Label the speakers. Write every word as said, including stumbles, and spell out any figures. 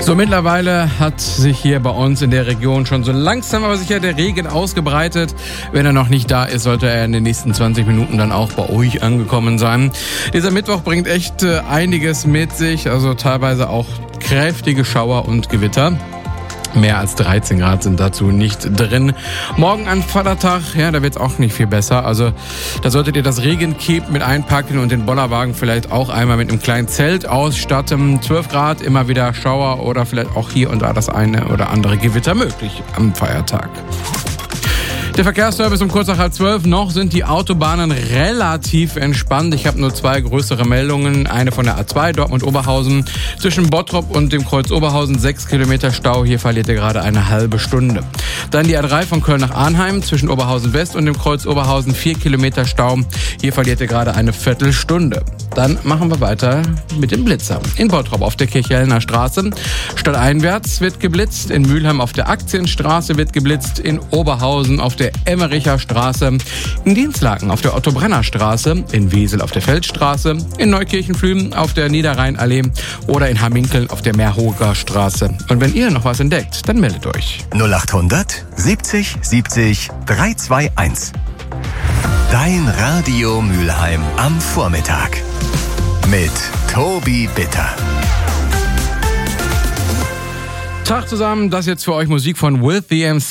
Speaker 1: So, mittlerweile hat sich hier bei uns in der Region schon so langsam aber sicher der Regen ausgebreitet. Wenn er noch nicht da ist, sollte er in den nächsten zwanzig Minuten dann auch bei euch angekommen sein. Dieser Mittwoch bringt echt äh, einiges mit sich, also teilweise auch kräftige Schauer und Gewitter. Mehr als dreizehn Grad sind dazu nicht drin. Morgen an Vatertag, ja, da wird's auch nicht viel besser. Also da solltet ihr das Regencape mit einpacken und den Bollerwagen vielleicht auch einmal mit einem kleinen Zelt ausstatten. zwölf Grad, immer wieder Schauer oder vielleicht auch hier und da das eine oder andere Gewitter möglich am Feiertag. Der Verkehrsservice um kurz nach halb zwölf. Noch sind die Autobahnen relativ entspannt. Ich habe nur zwei größere Meldungen. Eine von der A zwei Dortmund-Oberhausen. Zwischen Bottrop und dem Kreuz Oberhausen sechs Kilometer Stau. Hier verliert ihr gerade eine halbe Stunde. Dann die A drei von Köln nach Arnheim. Zwischen Oberhausen West und dem Kreuz Oberhausen vier Kilometer Stau. Hier verliert ihr gerade eine Viertelstunde. Dann machen wir weiter mit dem Blitzer. In Bottrop auf der Kirchhellner Straße. Stadteinwärts wird geblitzt. In Mülheim auf der Aktienstraße wird geblitzt. In Oberhausen auf der Emmericher Straße, in Dienstlaken auf der Otto-Brenner-Straße, in Wesel auf der Feldstraße, in Neukirchen-Flühen auf der Niederrheinallee oder in Hamminkeln auf der Meerhoger Straße. Und wenn ihr noch was entdeckt, dann meldet euch.
Speaker 2: null acht hundert siebzig siebzig dreihunderteinundzwanzig. Dein Radio Mülheim am Vormittag. Mit Tobi Bitter.
Speaker 1: Tag zusammen, das jetzt für euch Musik von With The M C.